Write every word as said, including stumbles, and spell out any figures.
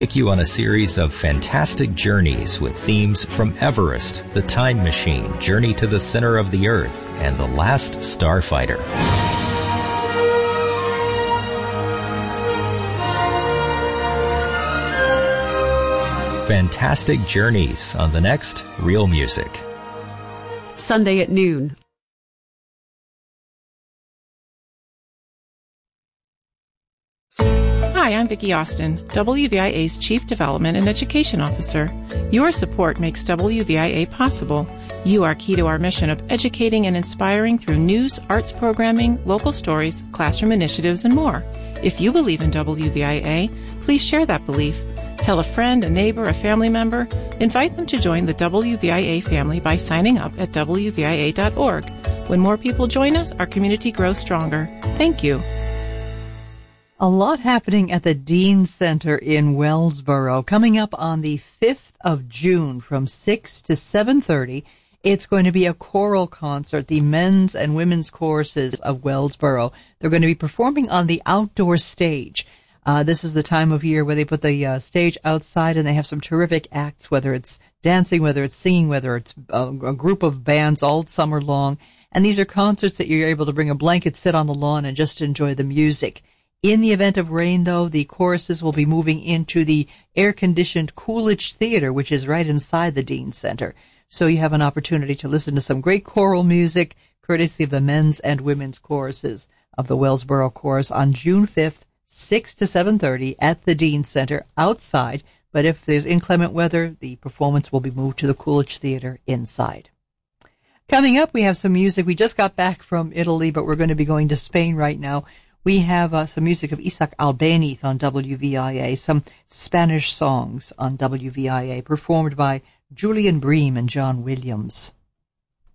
Take you on a series of fantastic journeys with themes from Everest, The Time Machine, Journey to the Center of the Earth, and The Last Starfighter. Fantastic journeys on the next Real Music. Sunday at noon. Hi, I'm Vicki Austin, W V I A's Chief Development and Education Officer. Your support makes W V I A possible. You are key to our mission of educating and inspiring through news, arts programming, local stories, classroom initiatives, and more. If you believe in W V I A, please share that belief. Tell a friend, a neighbor, a family member. Invite them to join the W V I A family by signing up at W V I A dot org. When more people join us, our community grows stronger. Thank you. A lot happening at the Dean Center in Wellsboro. Coming up on the fifth of June from six to seven thirty, it's going to be a choral concert, the men's and women's choruses of Wellsboro. They're going to be performing on the outdoor stage. Uh, this is the time of year where they put the uh, stage outside and they have some terrific acts, whether it's dancing, whether it's singing, whether it's a, a group of bands all summer long. And these are concerts that you're able to bring a blanket, sit on the lawn, and just enjoy the music. In the event of rain, though, the choruses will be moving into the air-conditioned Coolidge Theater, which is right inside the Dean Center. So you have an opportunity to listen to some great choral music, courtesy of the men's and women's choruses of the Wellsboro Chorus on June fifth, six to seven thirty at the Dean Center outside. But if there's inclement weather, the performance will be moved to the Coolidge Theater inside. Coming up, we have some music. We just got back from Italy, but we're going to be going to Spain right now. We have uh, some music of Isaac Albeniz on W V I A, some Spanish songs on W V I A, performed by Julian Bream and John Williams.